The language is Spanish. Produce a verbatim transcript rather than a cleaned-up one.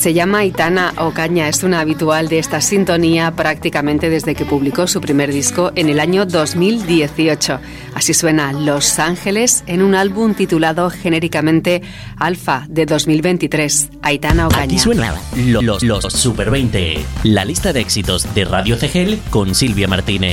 Se llama Aitana Ocaña, es una habitual de esta sintonía prácticamente desde que publicó su primer disco en el año dos mil dieciocho. Así suena Los Ángeles en un álbum titulado genéricamente Alfa de dos mil veintitrés. Aitana Ocaña. Aquí suena los, los, los Super veinte, la lista de éxitos de Radio C G L con Silvia Martínez.